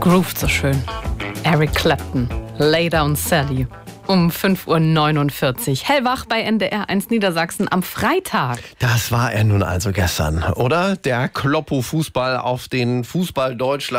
groovt so schön. Eric Clapton, Lay Down Sally. Um 5.49 Uhr. Hellwach bei NDR 1 Niedersachsen am Freitag. Das war er nun also gestern, oder? Der Kloppo-Fußball auf den Fußball Deutschland.